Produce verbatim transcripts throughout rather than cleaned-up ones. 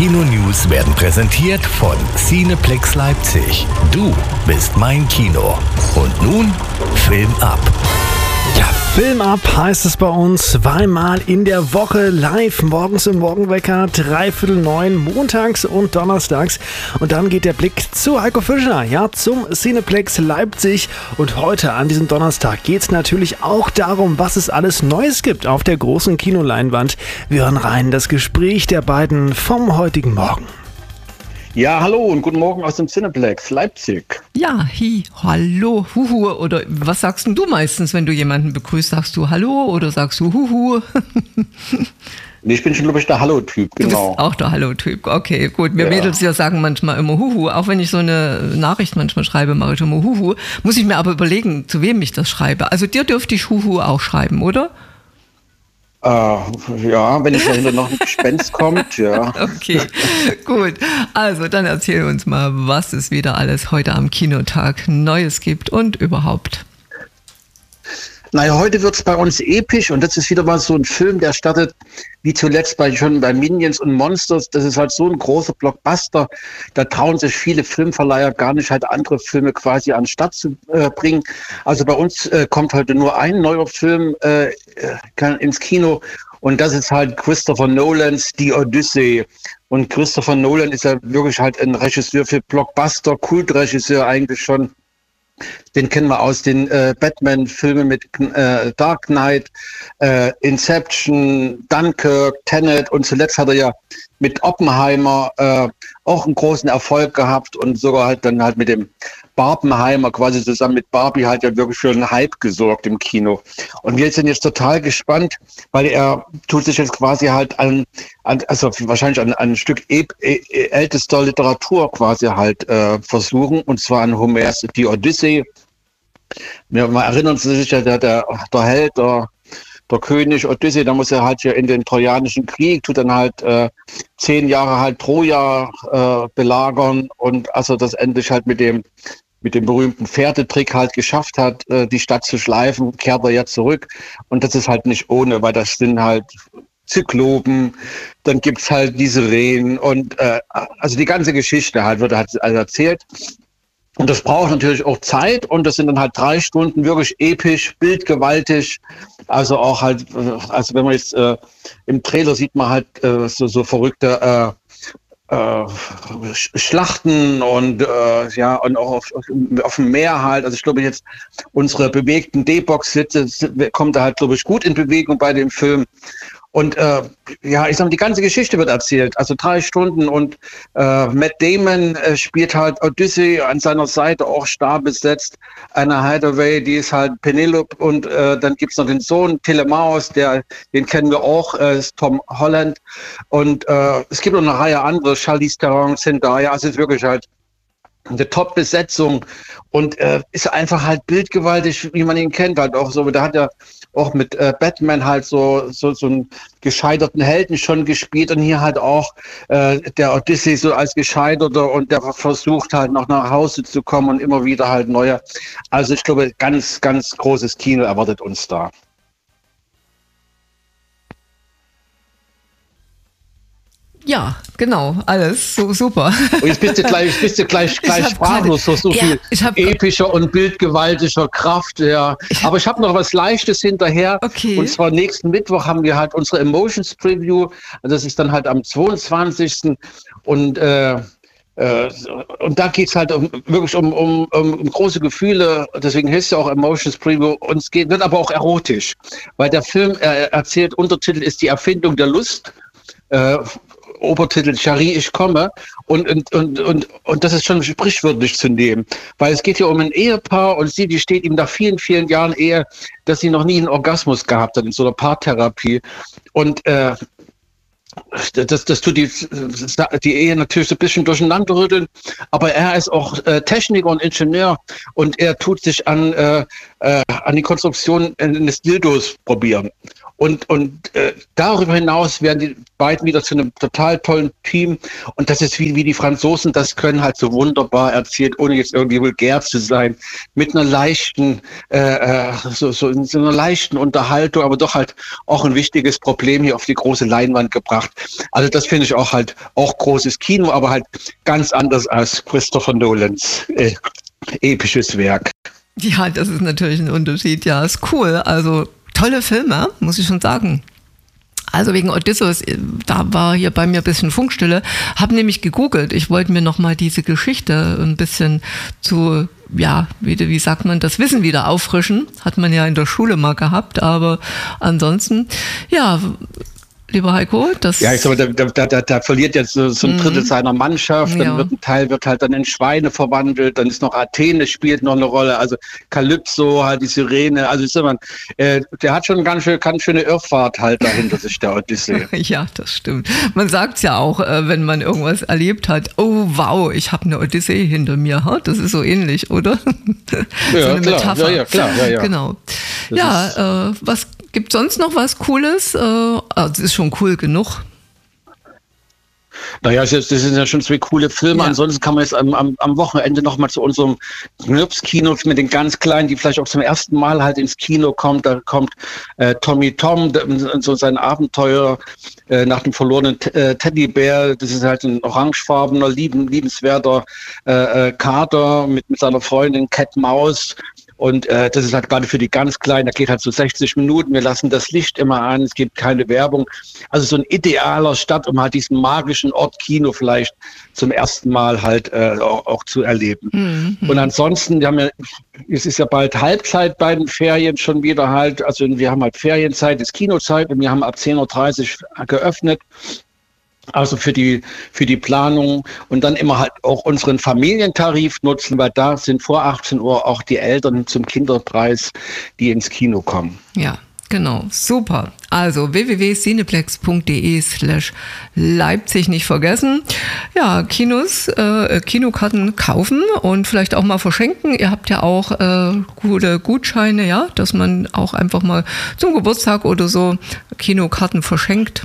Kino-News werden präsentiert von Cineplex Leipzig. Du bist mein Kino. Und nun Film ab. Ja, Film ab heißt es bei uns zweimal in der Woche live, morgens im Morgenwecker, dreiviertel neun, montags und donnerstags. Und dann geht der Blick zu Heiko Fischer, ja, zum Cineplex Leipzig. Und heute an diesem Donnerstag geht es natürlich auch darum, was es alles Neues gibt auf der großen Kinoleinwand. Wir hören rein das Gespräch der beiden vom heutigen Morgen. Ja, hallo und guten Morgen aus dem Cineplex Leipzig. Ja, hi, hallo, huhu, oder was sagst denn du meistens, wenn du jemanden begrüßt? Sagst du Hallo oder sagst du Huhu? Nee, ich bin schon, glaube ich, der Hallo-Typ, genau. Du bist auch der Hallo-Typ, okay, gut. Wir ja. Mädels ja sagen manchmal immer Huhu, auch wenn ich so eine Nachricht manchmal schreibe, mache ich immer Huhu. Muss ich mir aber überlegen, zu wem ich das schreibe. Also dir dürfte ich Huhu auch schreiben, oder? Uh, ja, wenn jetzt dahinter noch ein Gespenst kommt, ja. Okay, gut. Also dann erzähl uns mal, was es wieder alles heute am Kinotag Neues gibt und überhaupt. Naja, heute wird es bei uns episch und das ist wieder mal so ein Film, der startet wie zuletzt bei, schon bei Minions und Monsters. Das ist halt so ein großer Blockbuster. Da trauen sich viele Filmverleiher gar nicht, halt andere Filme quasi an den Start zu äh, bringen. Also bei uns äh, kommt heute nur ein neuer Film äh, kann ins Kino und das ist halt Christopher Nolans Die Odyssee. Und Christopher Nolan ist ja wirklich halt ein Regisseur für Blockbuster, Kultregisseur eigentlich schon. Den kennen wir aus den äh, Batman-Filmen mit äh, Dark Knight, äh, Inception, Dunkirk, Tenet und zuletzt hat er ja mit Oppenheimer äh, auch einen großen Erfolg gehabt und sogar halt dann halt mit dem Barbenheimer quasi zusammen mit Barbie halt ja wirklich für einen Hype gesorgt im Kino. Und wir sind jetzt total gespannt, weil er tut sich jetzt quasi halt an, an also wahrscheinlich an, an ein Stück e- e- ältester Literatur quasi halt äh, versuchen, und zwar an Homers Die Odyssee. Wir ja, erinnern sich ja, der, der, der Held, der, der König Odyssee, da muss er halt hier in den Trojanischen Krieg, tut dann halt äh, zehn Jahre halt Troja äh, belagern und also das endlich halt mit dem mit dem berühmten Pferdetrick halt geschafft hat, äh, die Stadt zu schleifen, kehrt er ja zurück. Und das ist halt nicht ohne, weil das sind halt Zyklopen, dann gibt's halt die Sirenen und äh, also die ganze Geschichte halt wird halt also erzählt. Und das braucht natürlich auch Zeit und das sind dann halt drei Stunden wirklich episch, bildgewaltig. Also auch halt, also wenn man jetzt äh, im Trailer sieht man halt äh, so, so verrückte äh, äh, Schlachten und äh, ja und auch auf, auf dem Meer halt. Also ich glaube jetzt unsere bewegten D-Box-Sitze kommt da halt, glaube ich, gut in Bewegung bei dem Film. Und äh, ja, ich sag mal, die ganze Geschichte wird erzählt, also drei Stunden und äh, Matt Damon äh, spielt halt Odyssey, an seiner Seite auch starr besetzt. Anna Hathaway, die ist halt Penelope und äh, dann gibt's noch den Sohn Telemaus, der, den kennen wir auch, äh, ist Tom Holland. Und äh, es gibt noch eine Reihe andere, Charlize Theron, Zendaya, also es ist wirklich halt eine Top-Besetzung und äh, ist einfach halt bildgewaltig, wie man ihn kennt, halt auch so. Da hat er auch mit äh, Batman halt so, so so einen gescheiterten Helden schon gespielt und hier halt auch äh, der Odyssey so als Gescheiterter und der versucht halt noch nach Hause zu kommen und immer wieder halt neue. Also ich glaube, ganz, ganz großes Kino erwartet uns da. Ja, genau, alles so super. Und jetzt bist du gleich, bist du gleich, gleich sprachlos, so, so ja, viel hab, epischer und bildgewaltiger Kraft. Ja. Ich Aber ich habe noch was Leichtes hinterher. Okay. Und zwar nächsten Mittwoch haben wir halt unsere Emotions Preview. Das ist dann halt am zweiundzwanzigsten Und äh, äh, und da geht's halt um, wirklich um, um, um große Gefühle. Deswegen heißt es ja auch Emotions Preview. Und es geht, wird aber auch erotisch, weil der Film äh, erzählt, Untertitel ist die Erfindung der Lust. Äh, Obertitel Cherie, ich komme und, und, und, und, und das ist schon sprichwörtlich zu nehmen, weil es geht ja um ein Ehepaar und sie, die steht ihm nach vielen, vielen Jahren Ehe, dass sie noch nie einen Orgasmus gehabt hat in so einer Paartherapie und äh, das, das tut die, die Ehe natürlich so ein bisschen durcheinander rütteln, aber er ist auch äh, Techniker und Ingenieur und er tut sich an, äh, äh, an die Konstruktion eines Dildos probieren. Und, und äh, darüber hinaus werden die beiden wieder zu einem total tollen Team. Und das ist wie, wie die Franzosen das können, halt so wunderbar erzählt, ohne jetzt irgendwie vulgär zu sein, mit einer leichten, äh, so, so, so einer leichten Unterhaltung, aber doch halt auch ein wichtiges Problem hier auf die große Leinwand gebracht. Also das finde ich auch halt auch großes Kino, aber halt ganz anders als Christopher Nolans äh, episches Werk. Ja, das ist natürlich ein Unterschied. Ja, ist cool. Also tolle Filme, muss ich schon sagen. Also wegen Odysseus, da war hier bei mir ein bisschen Funkstille. Habe nämlich gegoogelt. Ich wollte mir nochmal diese Geschichte ein bisschen zu, ja, wie, wie sagt man, das Wissen wieder auffrischen. Hat man ja in der Schule mal gehabt. Aber ansonsten, ja, lieber Heiko, das... Ja, ich sag mal, da, da, da, da verliert jetzt so, so ein Drittel mhm. seiner Mannschaft, dann ja. wird ein Teil wird halt dann in Schweine verwandelt, dann ist noch Athene, spielt noch eine Rolle, also Kalypso, halt die Sirene, also ich sag mal, äh, der hat schon eine ganz, schön, ganz schöne Irrfahrt halt dahinter sich, der Odyssee. Ja, das stimmt. Man sagt es ja auch, äh, wenn man irgendwas erlebt hat, oh wow, ich habe eine Odyssee hinter mir, ha? Das ist so ähnlich, oder? So ja, eine klar. Metapher. Ja, ja, klar, ja, ja. Genau. Das ja, äh, was gibt sonst noch was Cooles? Äh, also es ist schon cool genug. Naja, das sind ja schon zwei coole Filme. Ja. Ansonsten kann man jetzt am, am, am Wochenende nochmal zu unserem Knirps-Kino mit den ganz Kleinen, die vielleicht auch zum ersten Mal halt ins Kino kommt. Da kommt äh, Tommy Tom, der, so sein Abenteuer äh, nach dem verlorenen T- äh, Teddybär. Das ist halt ein orangefarbener, lieben, liebenswerter äh, äh, Kater mit, mit seiner Freundin Cat Maus. Und äh, das ist halt gerade für die ganz Kleinen, da geht halt so sechzig Minuten, wir lassen das Licht immer an, es gibt keine Werbung. Also so ein idealer Start, um halt diesen magischen Ort Kino vielleicht zum ersten Mal halt äh, auch, auch zu erleben. Mhm. Und ansonsten, wir haben ja, es ist ja bald Halbzeit bei den Ferien schon wieder halt, also wir haben halt Ferienzeit, ist Kinozeit und wir haben ab zehn Uhr dreißig geöffnet. Also für die, für die Planung und dann immer halt auch unseren Familientarif nutzen, weil da sind vor achtzehn Uhr auch die Eltern zum Kinderpreis, die ins Kino kommen. Ja, genau. Super. Also w w w punkt cineplex punkt d e slash Leipzig nicht vergessen. Ja, Kinos, äh, Kinokarten kaufen und vielleicht auch mal verschenken. Ihr habt ja auch äh, gute Gutscheine, ja, dass man auch einfach mal zum Geburtstag oder so Kinokarten verschenkt.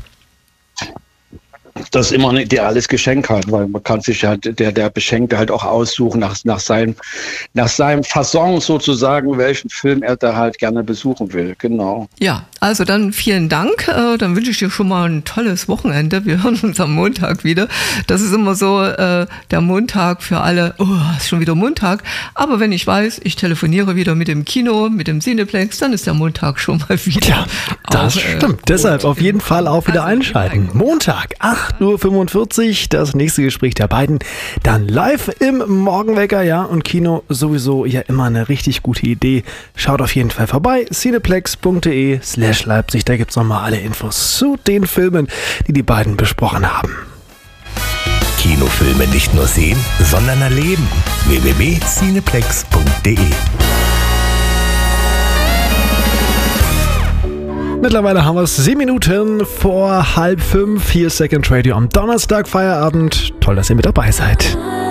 Das ist immer ein ideales Geschenk halt, weil man kann sich halt, der, der Beschenkte halt auch aussuchen nach, nach seinem, nach seinem Fasson sozusagen, welchen Film er da halt gerne besuchen will, genau. Ja, also dann vielen Dank, äh, dann wünsche ich dir schon mal ein tolles Wochenende, wir hören uns am Montag wieder. Das ist immer so, äh, der Montag für alle, oh, ist schon wieder Montag, aber wenn ich weiß, ich telefoniere wieder mit dem Kino, mit dem Cineplex, dann ist der Montag schon mal wieder. Ja, das auch, stimmt, äh, deshalb auf jeden Fall auch wieder also, einschalten. Montag, acht Uhr fünfundvierzig, das nächste Gespräch der beiden. Dann live im Morgenwecker, ja, und Kino sowieso ja immer eine richtig gute Idee. Schaut auf jeden Fall vorbei, cineplex punkt d e slash Leipzig, da gibt's nochmal alle Infos zu den Filmen, die die beiden besprochen haben. Kinofilme nicht nur sehen, sondern erleben. w w w punkt cineplex punkt d e Mittlerweile haben wir es sieben Minuten vor halb fünf. Hier ist Second Radio am Donnerstag Feierabend. Toll, dass ihr mit dabei seid.